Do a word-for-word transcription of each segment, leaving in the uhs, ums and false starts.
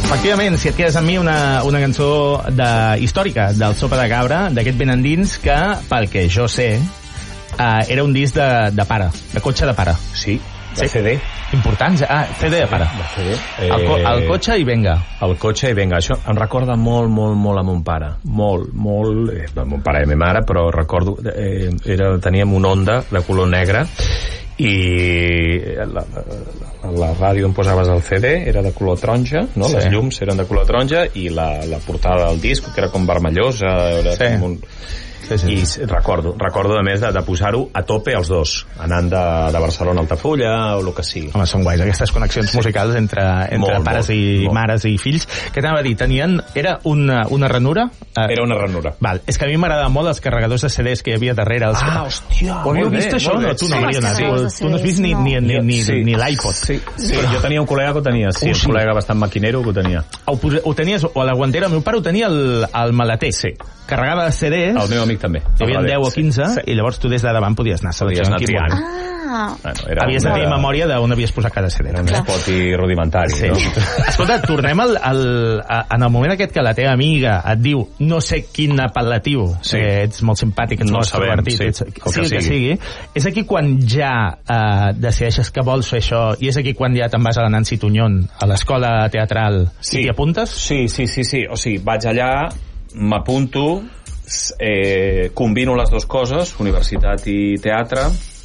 Efectivament, si et quedes amb mi, una, una cançó de, històrica del Sopa de Cabra, d'aquest Ben Endins, que, pel que jo sé, uh, era un disc de, de pare, de cotxe de pare. Sí, de sí. C D. Importants. Ah, C D de pare. De C D. Eh... El, co el cotxe i venga. El cotxe i venga. Això em recorda molt, molt, molt a mon pare. Molt, molt... Eh, mon pare i ma mare, però recordo... Eh, era, teníem un Honda de color negre i la, la, la ràdio on posaves el C D era de color taronja, no? Sí. Les llums eren de color taronja i la, la portada del disc, que era com vermellosa, era sí. com un... Sí, sí. I recordo, recordo a més de, de posar-ho a tope els dos, anant de, de Barcelona a Altafulla o el que sigui. Home, són guais aquestes connexions sí. musicals entre, entre molt, pares molt, i molt. mares i fills. Què t'anava a dir? Tenien... Era una, una ranura? Era una ranura. Val. És que a mi m'agrada molt els carregadors de C Ds que hi havia darrere. Els... Ah, hòstia! Ho havíeu vist això? No, tu no, Mariona. Sí. Tu no has vist ni, ni, ni, ni, sí. ni l'iPod. Sí. sí. Però jo tenia un col·lega que ho tenia, sí, uh, un sí. col·lega bastant maquinero que ho tenia. Ho, ho tenies o a la guantera? El meu pare ho tenia al, al maleter. Sí. Carregava de C Ds. El meu amic també. Hi havia deu o quinze, sí. i llavors tu des de davant podies anar podies anar triant. Ah. Bueno, havies de tenir era... memòria d'on havies posat cada C D. Era un spot i rudimentari, sí. no? Escolta, tornem al, al, a, en el moment aquest que la teva amiga et diu no sé quin apel·latiu, sí. eh, ets molt simpàtic, ets no molt extrovertit, sí. ets, que sigui, sigui. que sigui, és aquí quan ja eh, decideixes que vols fer això, i és aquí quan ja te'n vas a la Nancy Tuñón, a l'escola teatral, sí. i t'hi apuntes? Sí, sí, sí, sí, o sigui, vaig allà, m'apunto, eh, combino les dues coses, universitat i teatre,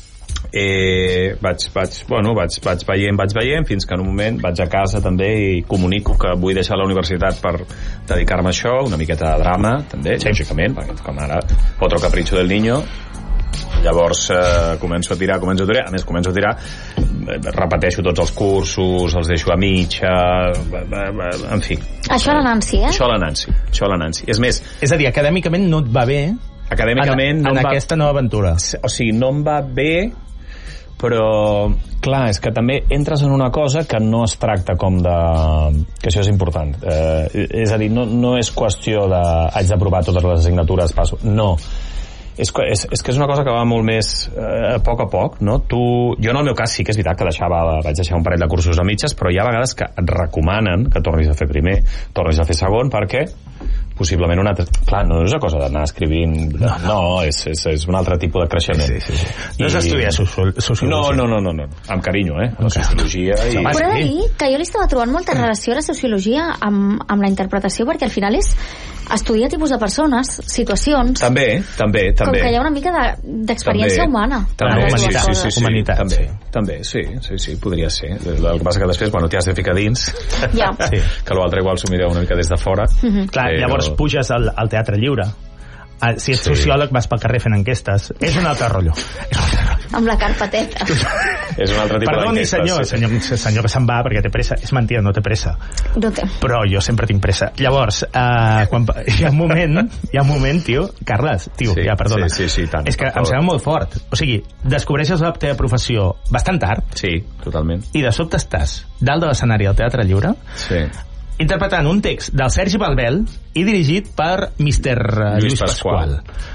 eh, vaig, vaig, bueno, vaig, vaig veient, vaig veient, fins que en un moment vaig a casa també i comunico que vull deixar la universitat per dedicar-me a això, una miqueta de drama també, sí. lògicament, perquè com ara otro capricho del niño. Llavors eh, començo a tirar, començo a tirar, a més començo a tirar, eh, repeteixo tots els cursos, els deixo a mitja, eh, en fi. Això a la Nancy, eh? Això a la Nancy, això a la Nancy. És més... És a dir, acadèmicament no et va bé acadèmicament en, no en va... aquesta nova aventura. O sigui, no em va bé, però clar, és que també entres en una cosa que no es tracta com de... que això és important. Eh, és a dir, no, no és qüestió de haig d'aprovar totes les assignatures, passo. No. És, és, és que és una cosa que va molt més eh, a poc a poc, no? Tu, jo en el meu cas sí que és veritat que deixava, vaig deixar un parell de cursos a mitges, però hi ha vegades que et recomanen que tornis a fer primer, tornis a fer segon, perquè possiblement un altre... Clar, no és una cosa d'anar escrivint... No, no és, és, és un altre tipus de creixement. Sí, sí, sí. No és estudiar sociologia. No, no, no, no, no. Amb carinyo, eh? La sociologia... I... Però he de dir que jo li estava trobant molta relació a la sociologia amb, amb la interpretació, perquè al final és estudiar tipus de persones, situacions... També, també, també. Com que hi ha una mica d'experiència de, humana. També, sí, sí, sí, sí, sí, humanitat, també, sí. també, sí, sí, sí, podria ser. El que passa que després, bueno, t'hi has de ficar dins, ja. sí. que l'altre igual s'ho mireu una mica des de fora. Mm-hmm. Clar, però... llavors puges al, al teatre lliure. Si ets sí. sociòleg vas pel carrer fent enquestes. És un altre rotllo. Amb la carpeteta. És un altre tipus Perdoni, senyor, sí. senyor, senyor que se'n va perquè té pressa. És mentida, no té pressa. No té. Però jo sempre tinc pressa. Llavors, uh, quan, hi ha un moment, hi ha un moment, tio, Carles, tio, sí, ja, perdona. Sí, sí, sí, tant. És que em sembla molt fort. O sigui, descobreixes la teva professió bastant tard. Sí, totalment. I de sobte estàs dalt de l'escenari al Teatre Lliure. Sí. Interpretant un text del Sergi Balbel i dirigit per mister Lluís, Lluís Pasqual.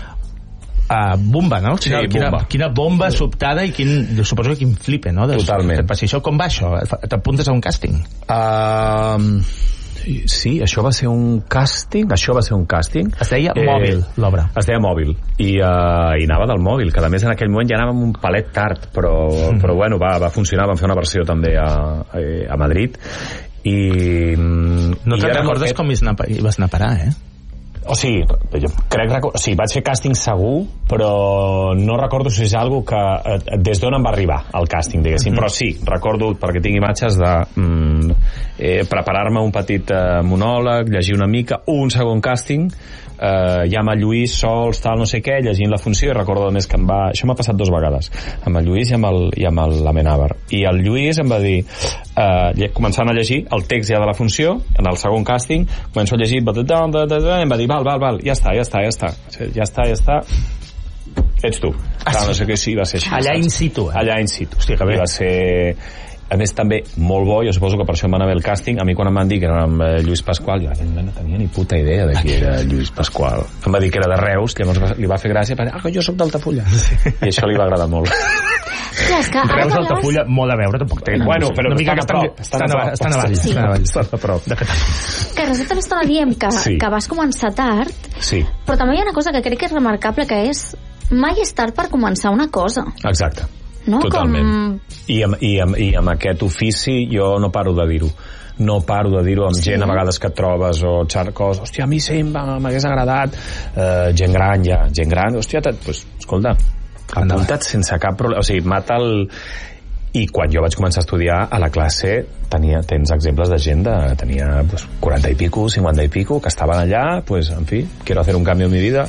Uh, bomba, no? Sí, quina, quina, bomba. Quina bomba sobtada i quin, suposo que quin flipe, no? De, Totalment. De això, com va això? T'apuntes a un càsting? Uh, sí, això va ser un càsting, això va ser un càsting. Es deia eh, Mòbil, l'obra. Es deia Mòbil. I, uh, i anava del mòbil, que a més en aquell moment ja anàvem un palet tard, però, mm. però bueno, va, va funcionar, vam fer una versió també a, a, a Madrid. I no te'n recordes aquest... com hi vas anar a parar, eh? O sigui, jo crec, o sigui, vaig fer càsting segur, però no recordo si és algo que des d'on em va arribar el càsting, diguéssim, mm-hmm. però sí, recordo, perquè tinc imatges de mm, eh, preparar-me un petit eh, monòleg, llegir una mica, un segon càsting, eh, ja amb el Lluís sols, tal, no sé què, llegint la funció, i recordo a més que em va... Això m'ha passat dues vegades, amb el Lluís i amb el, i amb l'Amenàbar. I el Lluís em va dir, eh, començant a llegir el text ja de la funció, en el segon càsting, començo a llegir, em va dir, val, val, val, ja està, ja està, ja està, ja està, ja està, ets tu. Ah, tal, no sé què, sí, va ser així. Allà in situ, eh? Allà in situ. Hòstia, que bé. I va ser... a més també molt bo, jo suposo que per això em va anar bé el càsting. A mi quan em van dir que era amb Lluís Pasqual, jo no tenia ni puta idea de qui era Lluís Pasqual. Em va dir que era de Reus, llavors li va fer gràcia per dir, ah, que jo soc d'Altafulla. I això li va agradar molt. Clar, és que Reus d'Altafulla, molt a veure, tampoc té. Bueno, però una mica estan a prop. Estan a prop. Estan a baix. Sí. Estan a prop de Catalunya. Que resulta l'estona diem que, Sí. que vas començar tard, Sí, però també hi ha una cosa que crec que és remarcable, que és mai és tard per començar una cosa. exacte. No? Totalment. Com... I, amb, i, amb, I amb aquest ofici jo no paro de dir-ho. No paro de dir-ho amb Sí. gent a vegades que et trobes o xarcos, hòstia, a mi sempre m'hagués agradat, uh, gent gran ja, gent gran, hòstia, doncs, pues, escolta, apunta't sense cap problema, o sigui, mata el... I quan jo vaig començar a estudiar a la classe tenia, tens exemples de gent de, tenia pues, quaranta i pico, cinquanta i pico, que estaven allà, pues, en fi, quiero hacer un cambio en mi vida,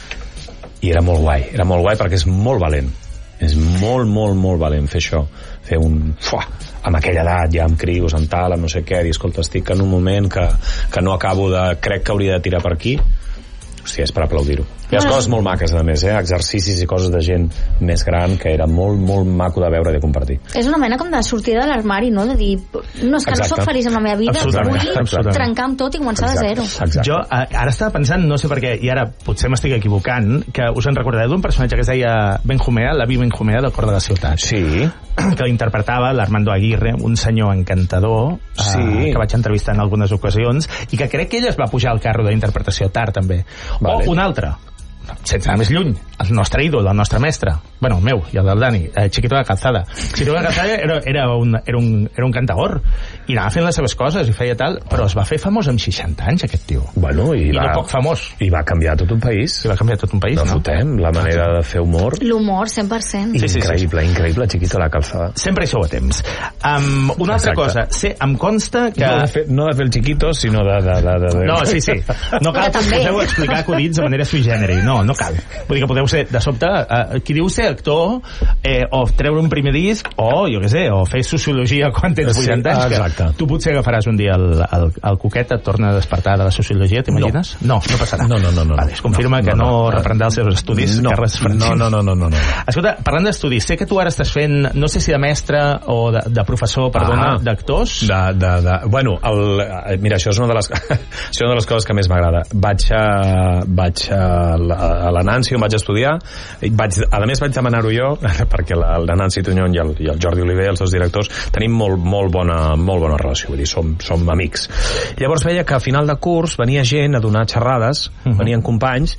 i era molt guai, era molt guai perquè és molt valent, és molt, molt, molt valent fer això, fer un... Fuà, amb aquella edat, ja amb crios, amb tal, amb no sé què, dir, escolta, estic en un moment que, que no acabo de... crec que hauria de tirar per aquí. Hòstia, és per aplaudir-ho. Hi ha Bueno, coses molt maques, a més, eh? Exercicis i coses de gent més gran que era molt, molt maco de veure i de compartir. És una mena com de sortir de l'armari, no? De dir, no, és que Exacte. no sóc feliç amb la meva vida, Absolutament, vull absolutament. trencar amb tot i començar de zero. Exacte. Jo eh, ara estava pensant, no sé per què, i ara potser m'estic equivocant, que us en recordareu d'un personatge que es deia Benjumea, l'avi Benjumea del Cor de la Ciutat. Sí, Que l'interpretava l'Armando Aguirre, un senyor encantador, Sí. eh, que vaig entrevistar en algunes ocasions, i que crec que ell es va pujar al carro d'interpretació tard, també. Vale. O un altre, sense anar més lluny, el nostre ídol, el nostre mestre, bueno, el meu i el del Dani, eh, Chiquito de Calzada. Chiquito de Calzada era, era, un, era, un, era un cantador, i anava fent les seves coses i feia tal, però es va fer famós amb seixanta anys, aquest tio. bueno, i, I va, no poc famós. i va canviar tot un país. I va canviar tot un país, No no? fotem, la manera de fer humor. L'humor, cent per cent. Sí, sí, sí. Increïble, increïble, Chiquito de la Calzada. Sempre hi sou a temps. Um, una altra Exacte. cosa, sé, em consta que... No de, fer, no de fer el Chiquito, sinó de... de, de, de... No, sí, sí. No cal Però que també. poseu a explicar acudits de manera sui generi. No, no cal. Vull dir que podeu ser, de sobte, eh, qui diu ser actor, eh, o treure un primer disc, o, jo què sé, o fer sociologia quan tens Sí, vuitanta anys. exacte. Que tu potser agafaràs un dia el, el, el coquet, et torna a despertar de la sociologia, t'imagines? No. no, no passarà. No, no, no, no. Vale, es confirma no, que no, no, no. reprendrà els seus estudis, No, Carles Francesc. no, no, no, no, no. Escolta, parlant d'estudis, sé que tu ara estàs fent, no sé si de mestre o de, de professor, perdona, Ah. d'actors. De, de, de, bueno, el, eh, mira, això és una de les, això és una de les coses que més m'agrada. Vaig a, vaig a, la, a la Nancy on vaig estudiar, vaig, a més vaig demanar-ho jo, perquè la, la Nancy Tuñón i el, i el Jordi Oliver, els dos directors, tenim molt, molt, bona, molt bona relació, vull dir, som, som amics. Llavors veia que a final de curs venia gent a donar xerrades, uh-huh. venien companys,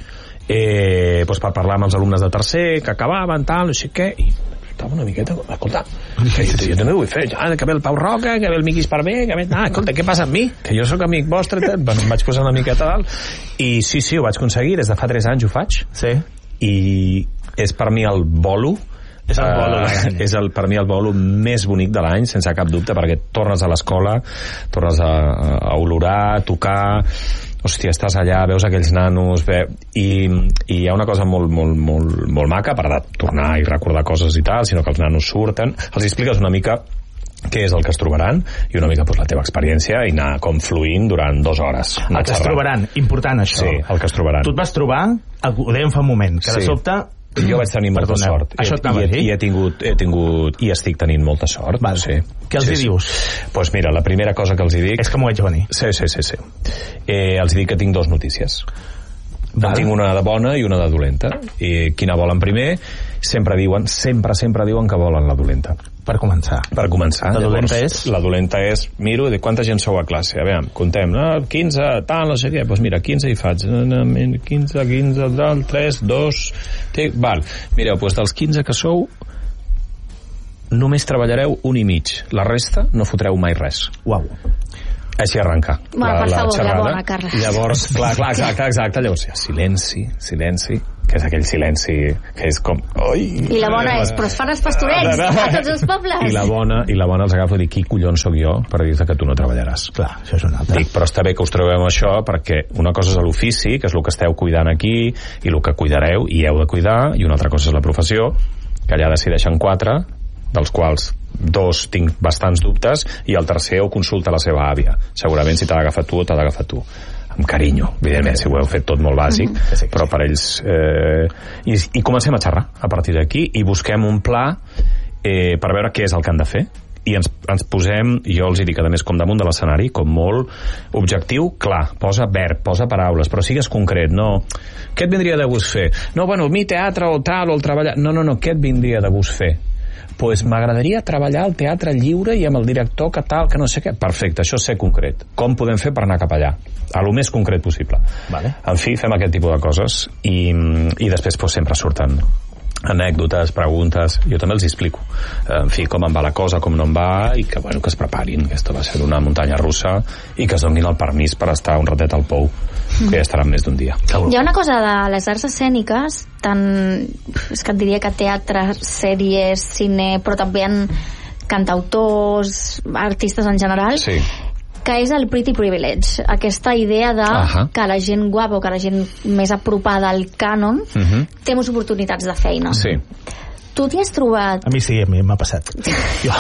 eh, doncs per parlar amb els alumnes de tercer, que acabaven, tal, no sé què, i estava una miqueta, escolta, que jo, jo també ho vull fer, ah, que ve el Pau Roca, que ve el Miqui Esparvé, que ve... Ah, escolta, què passa amb mi? Que jo sóc amic vostre, tal. Bueno, em vaig posar una miqueta dalt, i sí, sí, ho vaig aconseguir, des de fa tres anys ho faig, Sí. i és per mi el bolo, És el bolo de l'any. Uh, és el, per mi el bolo més bonic de l'any, sense cap dubte, perquè tornes a l'escola, tornes a, a olorar, a tocar, hòstia, estàs allà, veus aquells nanos, ve... I, i hi ha una cosa molt, molt, molt, molt maca, per tornar i recordar coses i tal, sinó que els nanos surten, els expliques una mica què és el que es trobaran i una mica pues, la teva experiència i anar com fluint durant dues hores. El que es trobaran, important això. Sí, el que es trobaran. Tu et vas trobar, ho dèiem fa un moment, que de Sí. sobte... Jo vaig tenir molta Perdoneu, sort. això I, t'anava i, a dir? i he tingut, he tingut, i estic tenint molta sort. Val. Sí. Què els sí, hi sí. dius? Pues mira, la primera cosa que els hi dic... És que m'ho vaig venir. Sí, sí, sí, sí. Eh, els dic que tinc dos notícies. Val. En tinc una de bona i una de dolenta. I quina volen primer? Sempre diuen, sempre, sempre diuen que volen la dolenta. Per començar. Per començar. La dolenta Llavors, és? La dolenta és, miro, de quanta gent sou a classe? A veure, contem, no? quinze, tal, no sé què. Doncs pues mira, quinze hi faig. quinze, quinze, tal, tres, dos... Tic, val. Mireu, doncs dels quinze que sou, només treballareu un i mig. La resta no fotreu mai res. Uau. Així arrenca Bueno, per favor, la bona, Carles. Llavors, clar, clar, exacte, exacte. Llavors, ja, silenci, silenci, que és aquell silenci que és com... Oi, I la bona és, però es fan els pastorets a tots els pobles. I la bona, i la bona els agafo i dic, qui collons sóc jo per dir-te que tu no treballaràs? Clar, això és una altra. Dic, però està bé que us trobeu amb això perquè una cosa és l'ofici, que és el que esteu cuidant aquí i el que cuidareu i heu de cuidar, i una altra cosa és la professió, que allà decideixen quatre, dels quals dos tinc bastants dubtes i el tercer ho consulta la seva àvia, segurament si t'ha d'agafar tu o t'ha d'agafar tu, amb carinyo, evidentment, si ho heu fet tot molt bàsic, mm-hmm. però per ells eh, i, i comencem a xerrar a partir d'aquí i busquem un pla eh, per veure què és el que han de fer i ens, ens posem, jo els dic, a més, com damunt de l'escenari, com molt objectiu, clar, posa verb, posa paraules, però sigues concret, no... Què et vindria de gust fer? No, bueno, mi teatre o tal, o el treballar... No, no, no, què et vindria de gust fer? Pues m'agradaria treballar al teatre lliure i amb el director que tal, que no sé què. Perfecte, això és ser concret. Com podem fer per anar cap allà? A lo més concret possible. Vale. En fi, fem aquest tipus de coses i, i després pues, sempre surten anècdotes, preguntes, jo també els explico en fi, com em va la cosa, com no em va i que, bueno, que es preparin, que esto va ser una muntanya russa i que es donin el permís per estar un ratet al Pou, mm. que ja estaran més d'un dia. Hi ha una cosa de les arts escèniques, tant, és que et diria que teatre, sèries, cine, però també en cantautors, artistes en general, sí, que és el pretty privilege, aquesta idea de uh-huh. que la gent guapa o que la gent més apropada al cànon uh-huh. té més oportunitats de feina. Sí. Tu t'hi has trobat... A mi sí, a mi m'ha passat. Jo...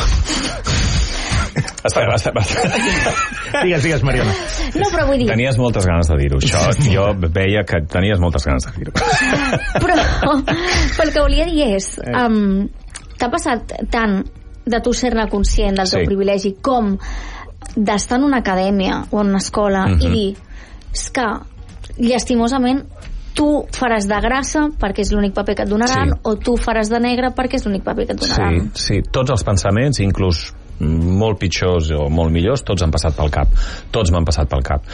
Espera, espera, espera. Digues, digues, Mariona. No, però vull dir... Tenies moltes ganes de dir-ho, això. Jo veia que tenies moltes ganes de dir-ho. Però, però el que volia dir és... Um, t'ha passat tant de tu ser-ne conscient del teu sí. privilegi com d'estar en una acadèmia o en una escola uh-huh. i dir, és que llastimosament tu faràs de grassa perquè és l'únic paper que et donaran sí. o tu faràs de negre perquè és l'únic paper que et donaran. Sí, sí, tots els pensaments, inclús molt pitjors o molt millors, tots han passat pel cap, tots m'han passat pel cap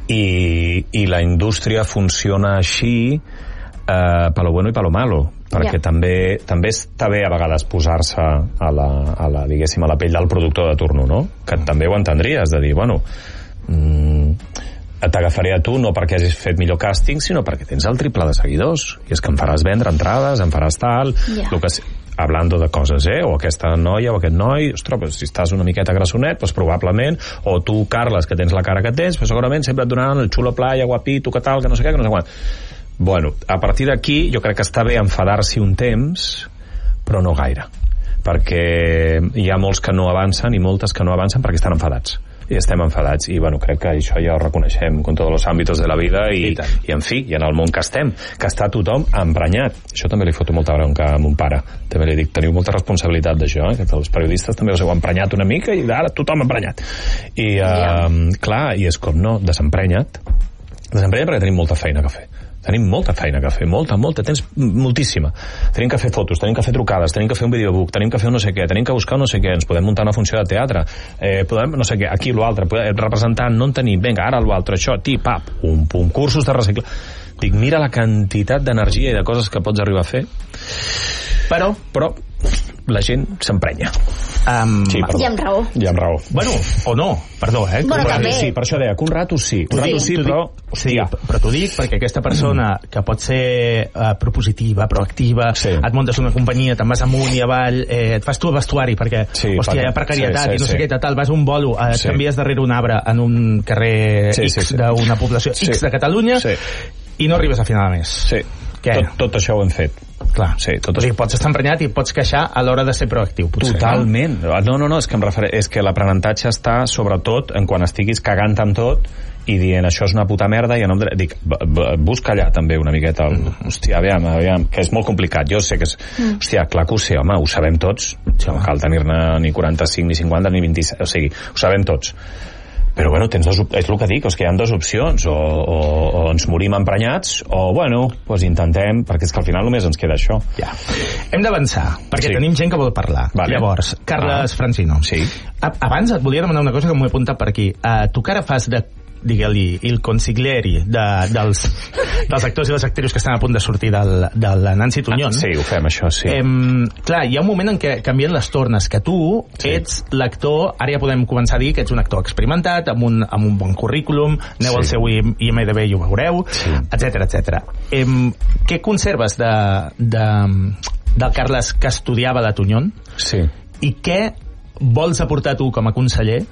i, i la indústria funciona així eh, pa lo bueno i pa lo malo, perquè yeah. també, també està bé a vegades posar-se a la, a la, diguéssim, a la pell del productor de turno, no? Que també ho entendries, de dir, bueno, mmm, t'agafaré a tu no perquè hagis fet millor càsting, sinó perquè tens el triple de seguidors, i és que em faràs vendre entrades, em faràs tal, yeah. lo que, hablando de coses, eh? O aquesta noia o aquest noi, ostres, pues, si estàs una miqueta grassonet, pues, probablement, o tu, Carles, que tens la cara que tens, pues, segurament sempre et donaran el xulo playa, guapito, que tal, que no sé què, que no sé quant. Bueno, a partir d'aquí jo crec que està bé enfadar-s'hi un temps, però no gaire, perquè hi ha molts que no avancen i moltes que no avancen perquè estan enfadats i estem enfadats, i bueno, crec que això ja ho reconeixem con tots els àmbits de la vida i, I, i en fi, i en el món que estem, que està tothom emprenyat. Això també li foto molta bronca a mon pare, també li dic, teniu molta responsabilitat d'això, eh? Que els periodistes també us heu emprenyat una mica i ara tothom emprenyat i uh, clar, i és com no, desemprenyat desemprenyat perquè tenim molta feina que fer. Tenim molta feina que fer, molta, molta, tens moltíssima. Tenim que fer fotos, tenim que fer trucades, tenim que fer un videobook, tenim que fer un no sé què, tenim que buscar un no sé què, ens podem muntar una funció de teatre, eh, podem, no sé què, aquí l'altre, representant, no en tenim, vinga, ara l'altre, això, ti, pap, un, un cursos de reciclar. Dic, mira la quantitat d'energia i de coses que pots arribar a fer. Però, però, la gent s'emprenya. Um, sí, perdó. I amb raó. I amb raó. Bueno, o no, perdó, eh? Bueno, també. Sí, per això deia que un rato sí, un rato sí, però... Sí, però t'ho dic perquè aquesta persona que pot ser uh, propositiva, proactiva, sí. et muntes una companyia, te'n vas amunt i avall, eh, et fas tu el vestuari perquè, sí, hòstia, hi ha precarietat sí, sí, i no sé sí. què, tal, vas a un bolo, eh, sí. t'envies darrere un arbre en un carrer sí, X sí, sí. d'una població sí. X de Catalunya sí. i no arribes a final de mes. Sí. Tot, tot això ho hem fet. Clar, sí, tot això. Pots estar emprenyat i pots queixar a l'hora de ser proactiu, potser. Totalment. No, no, no, és que, em refer... és que l'aprenentatge està, sobretot, en quan estiguis cagant amb tot i dient això és una puta merda i a nom de... Dic, busca allà també una miqueta el... mm. hòstia, aviam, aviam, que és molt complicat, jo sé que és... Mm. Hòstia, clar que ho sé, home, ho sabem tots, sí, no cal tenir-ne ni quaranta-cinc, ni cinquanta, ni vint-i-set, o sigui, ho sabem tots. Però bueno, tens dos, és el que dic, és que hi ha dues opcions, o, o, o ens morim emprenyats, o bueno, pues intentem, perquè és que al final només ens queda això. Ja. Hem d'avançar, perquè sí. tenim gent que vol parlar. Vale. Llavors, Carles ah. Francino. Sí. Abans et volia demanar una cosa que m'ho he apuntat per aquí. Uh, tu que ara fas de digue-li, il consiglieri de, dels, dels actors i les actrius que estan a punt de sortir del, de la Nancy Tuñón. Ah, sí, ho fem, això, sí. Em, clar, hi ha un moment en què canvien les tornes, que tu sí. ets l'actor, ara ja podem començar a dir que ets un actor experimentat, amb un, amb un bon currículum, aneu sí. al seu I M D B i ho veureu, sí. etcètera, etcètera. Em, què conserves de, de, del Carles que estudiava a la Tuñón? Sí. I què vols aportar tu com a conseller